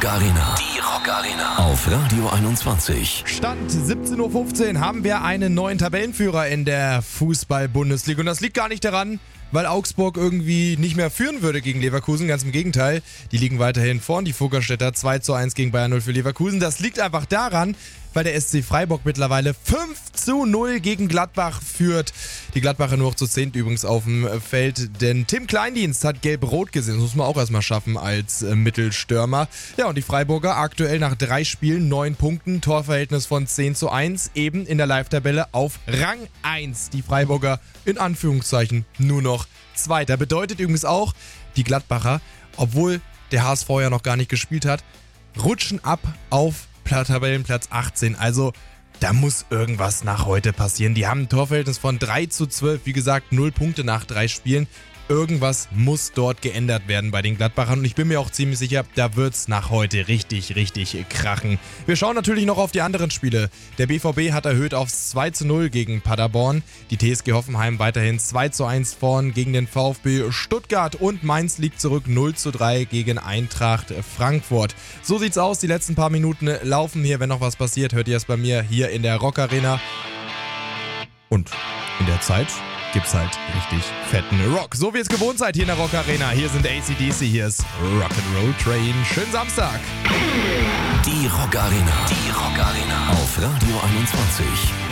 Rock Arena. Die Rock Arena. Auf Radio 21. Stand 17:15 Uhr haben wir einen neuen Tabellenführer in der Fußball-Bundesliga. Und das liegt gar nicht daran, weil Augsburg irgendwie nicht mehr führen würde gegen Leverkusen. Ganz im Gegenteil, die liegen weiterhin vorn. Die Fuggerstädter 2:1 gegen Bayern 0 für Leverkusen. Das liegt einfach daran, weil der SC Freiburg mittlerweile 5:0 gegen Gladbach führt. Die Gladbacher nur noch zu 10 übrigens auf dem Feld, denn Tim Kleindienst hat gelb-rot gesehen. Das muss man auch erstmal schaffen als Mittelstürmer. Ja, und die Freiburger aktuell nach 3 Spielen 9 Punkten, Torverhältnis von 10:1, eben in der Live-Tabelle auf Rang 1. Die Freiburger in Anführungszeichen nur noch Zweiter. Bedeutet übrigens auch, die Gladbacher, obwohl der HSV ja noch gar nicht gespielt hat, rutschen ab auf Tabellenplatz 18. Also da muss irgendwas nach heute passieren. Die haben ein Torverhältnis von 3:12. Wie gesagt, 0 Punkte nach 3 Spielen. Irgendwas muss dort geändert werden bei den Gladbachern. Und ich bin mir auch ziemlich sicher, da wird's nach heute richtig krachen. Wir schauen natürlich noch auf die anderen Spiele. Der BVB hat erhöht auf 2:0 gegen Paderborn. Die TSG Hoffenheim weiterhin 2:1 vorn gegen den VfB Stuttgart. Und Mainz liegt zurück 0:3 gegen Eintracht Frankfurt. So sieht's aus. Die letzten paar Minuten laufen hier. Wenn noch was passiert, hört ihr es bei mir hier in der Rock Arena. Und in der Zeit gibt's halt richtig fetten Rock. So wie es gewohnt seid hier in der Rock Arena. Hier sind AC/DC, hier ist Rock'n'Roll Train. Schönen Samstag. Die Rock Arena. Die Rock Arena. Auf Radio 21.